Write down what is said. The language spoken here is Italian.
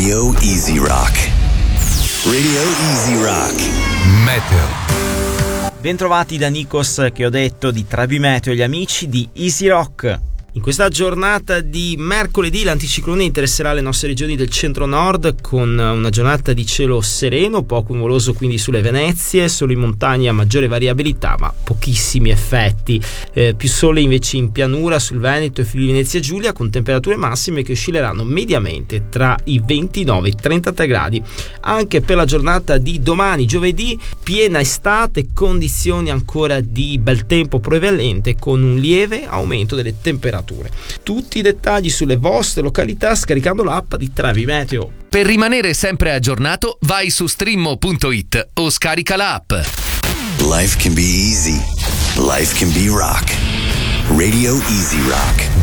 Radio Easy Rock. Radio Easy Rock. Meteo. Bentrovati da Nikos, che ho detto di Travi Meteo e gli amici di Easy Rock. In questa giornata di mercoledì l'anticiclone interesserà le nostre regioni del centro-nord con una giornata di cielo sereno, poco nuvoloso quindi sulle Venezie, solo in montagna maggiore variabilità ma pochissimi effetti, più sole invece in pianura sul Veneto e Friuli Venezia Giulia, con temperature massime che oscilleranno mediamente tra i 29 e i 33 gradi. Anche per la giornata di domani, giovedì, piena estate, condizioni ancora di bel tempo prevalente con un lieve aumento delle temperature. Tutti i dettagli sulle vostre località scaricando l'app di Travi Meteo. Per rimanere sempre aggiornato, vai su streammo.it o scarica l'app. Life can be easy. Life can be rock. Radio Easy Rock.